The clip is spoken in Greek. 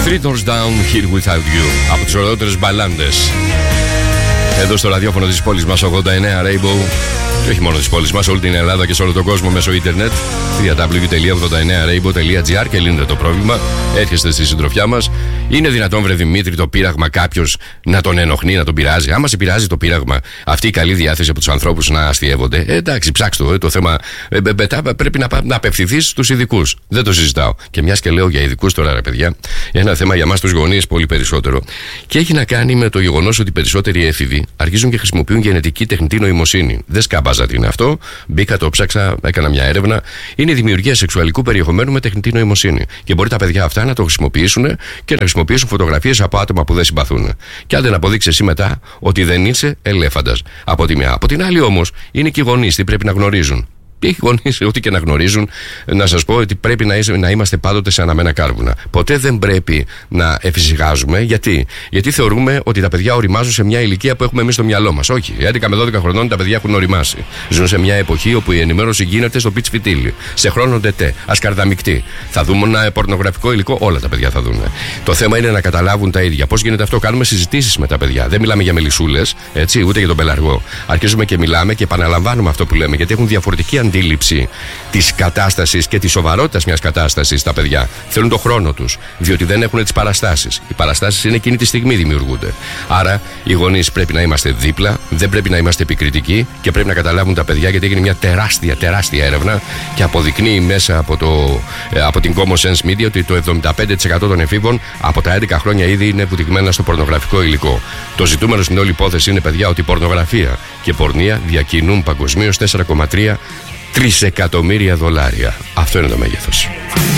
Three Doors Down, Here Without You. Από τις ωραιότερες μπαλάντες εδώ στο ραδιόφωνο της πόλης μας 89 Rainbow. Και όχι μόνο της πόλης μας, όλη την Ελλάδα και σε όλο τον κόσμο μέσω ίντερνετ. www.89rainbow.gr. και λύνεται το πρόβλημα. Έρχεστε στη συντροφιά μας. Είναι δυνατόν, βρε Δημήτρη, το πείραγμα κάποιος να τον ενοχλεί, να τον πειράζει? Άμα σε πειράζει το πείραγμα, αυτή η καλή διάθεση από τους ανθρώπους να αστειεύονται, εντάξει, ψάξτε το θέμα. Μετά πρέπει να απευθυνθείς στους ειδικούς. Δεν το συζητάω. Και μιας και λέω για ειδικούς τώρα, ρε παιδιά, ένα θέμα για εμάς τους γονείς πολύ περισσότερο. Και έχει να κάνει με το γεγονός ότι περισσότεροι έφηβοι αρχίζουν και χρησιμοποιούν γενετική τεχνητή νοημοσύνη. Δεν σκάμπαζα τι είναι αυτό. Μπήκα, το ψάξα, έκανα μια έρευνα. Είναι η δημιουργία σεξουαλικού περιεχομένου με τεχνητή νοημοσύνη. Και μπορεί τα παιδιά αυτά να το χρησιμοποιήσουν και να χρησιμοποιήσουν φωτογραφίες από άτομα που δεν συμπαθούν. Και άντε να αποδείξει εσύ μετά ότι δεν είσαι ελέφαντας. Από τη μια. Από την άλλη όμως είναι και οι γονείς τι πρέπει να γνωρίζουν. Οι γονείς, ό,τι και να γνωρίζουν, να σας πω ότι πρέπει να είμαστε πάντοτε σε αναμένα κάρβουνα. Ποτέ δεν πρέπει να εφησυχάζουμε. Γιατί θεωρούμε ότι τα παιδιά οριμάζουν σε μια ηλικία που έχουμε εμείς στο μυαλό μας. Όχι. 11 με 12 χρονών τα παιδιά έχουν οριμάσει. Ζουν σε μια εποχή όπου η ενημέρωση γίνεται στο πιτς φιτίλι. Σε χρόνο τετέ, ασκαρδαμικτή. Θα δούμε ένα πορνογραφικό υλικό, όλα τα παιδιά θα δουν. Το θέμα είναι να καταλάβουν τα ίδια. Πώς γίνεται αυτό? Κάνουμε συζητήσεις με τα παιδιά. Δεν μιλάμε για μελισσούλες, έτσι, ούτε για τον πελαργό. Αρχίζουμε και μιλάμε και επαναλαμβάνουμε αυτό που λέμε, γιατί έχουν διαφορετική αντίληψη της κατάστασης και της σοβαρότητας μιας κατάστασης τα παιδιά. Θέλουν τον χρόνο τους, διότι δεν έχουν τις παραστάσεις. Οι παραστάσεις είναι εκείνη τη στιγμή δημιουργούνται. Άρα οι γονείς πρέπει να είμαστε δίπλα, δεν πρέπει να είμαστε επικριτικοί και πρέπει να καταλάβουν τα παιδιά, γιατί έγινε μια τεράστια έρευνα και αποδεικνύει μέσα από την Common Sense Media ότι το 75% των εφήβων από τα 11 χρόνια ήδη είναι βουτυγμένα στο πορνογραφικό υλικό. Το ζητούμενο στην όλη υπόθεση είναι, παιδιά, ότι η πορνογραφία και πορνεία διακινούν παγκοσμίως 4,3 τρισεκατομμύρια $. Αυτό είναι το μέγεθος.